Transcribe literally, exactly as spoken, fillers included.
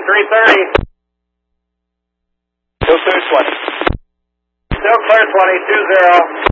three thirty. Still clear twenty. Still clear twenty, two zero.